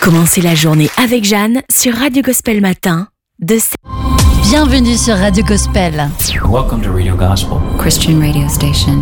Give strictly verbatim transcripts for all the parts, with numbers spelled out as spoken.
Commencez la journée avec Jeanne sur Radio Gospel Matin de Bienvenue sur Radio Gospel. Welcome to Radio Gospel, Christian radio station.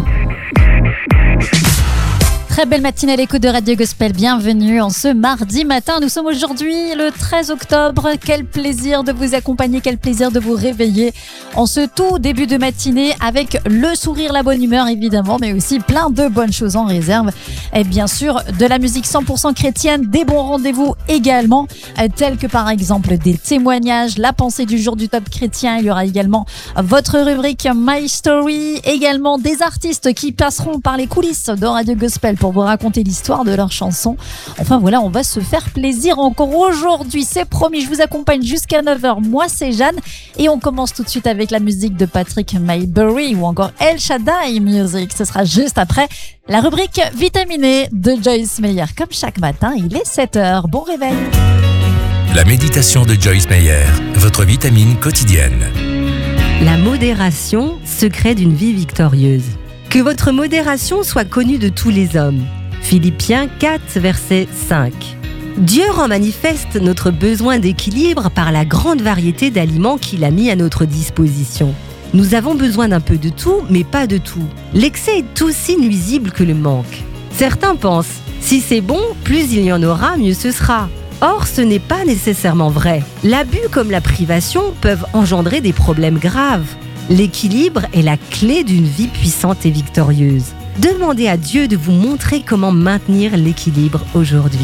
Très belle matinée à l'écoute de Radio Gospel. Bienvenue en ce mardi matin. Nous sommes aujourd'hui le treize octobre. Quel plaisir de vous accompagner, quel plaisir de vous réveiller en ce tout début de matinée avec le sourire, la bonne humeur évidemment, mais aussi plein de bonnes choses en réserve. Et bien sûr, de la musique cent pour cent chrétienne, des bons rendez-vous également, tels que par exemple des témoignages, la pensée du jour du top chrétien. Il y aura également votre rubrique My Story, également des artistes qui passeront par les coulisses de Radio Gospel pour vous raconter l'histoire de leurs chansons. Enfin voilà, on va se faire plaisir encore aujourd'hui, c'est promis. Je vous accompagne jusqu'à neuf heures. Moi, c'est Jeanne et on commence tout de suite avec la musique de Patrick Maybury ou encore El Shaddai Music. Ce sera juste après la rubrique vitaminée de Joyce Meyer. Comme chaque matin, il est sept heures. Bon réveil. La méditation de Joyce Meyer, votre vitamine quotidienne. La modération, secret d'une vie victorieuse. Que votre modération soit connue de tous les hommes. Philippiens quatre, verset cinq. Dieu rend manifeste notre besoin d'équilibre par la grande variété d'aliments qu'il a mis à notre disposition. Nous avons besoin d'un peu de tout, mais pas de tout. L'excès est aussi nuisible que le manque. Certains pensent, si c'est bon, plus il y en aura, mieux ce sera. Or, ce n'est pas nécessairement vrai. L'abus comme la privation peuvent engendrer des problèmes graves. L'équilibre est la clé d'une vie puissante et victorieuse. Demandez à Dieu de vous montrer comment maintenir l'équilibre aujourd'hui.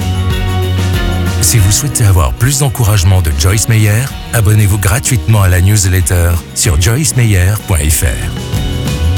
Si vous souhaitez avoir plus d'encouragement de Joyce Meyer, abonnez-vous gratuitement à la newsletter sur joyce meyer point f r.